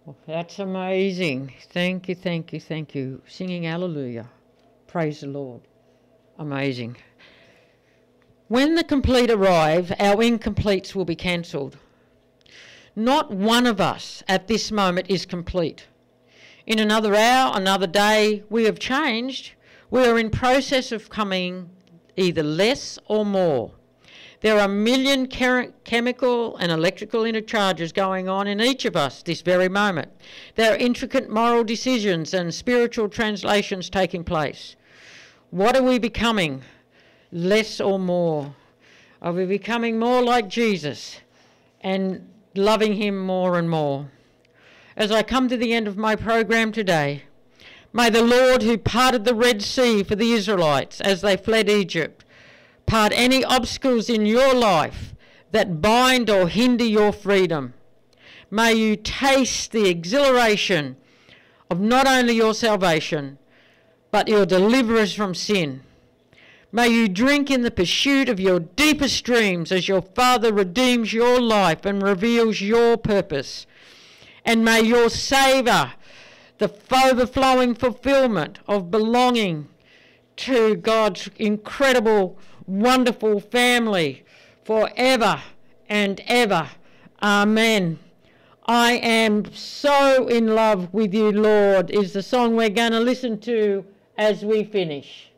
Well, that's amazing. Thank you, thank you, thank you. Singing hallelujah. Praise the Lord. Amazing. When the complete arrive, our incompletes will be cancelled. Not one of us at this moment is complete. In another hour, another day, we have changed. We are in process of coming either less or more. There are a million chemical and electrical interchanges going on in each of us this very moment. There are intricate moral decisions and spiritual translations taking place. What are we becoming? Less or more? Are we becoming more like Jesus and loving him more and more? As I come to the end of my program today, may the Lord who parted the Red Sea for the Israelites as they fled Egypt, part any obstacles in your life that bind or hinder your freedom. May you taste the exhilaration of not only your salvation, but your deliverance from sin. May you drink in the pursuit of your deepest dreams as your Father redeems your life and reveals your purpose. And may your savour the overflowing fulfilment of belonging to God's incredible, wonderful family forever and ever. Amen. I am so in love with you, Lord, is the song we're going to listen to as we finish.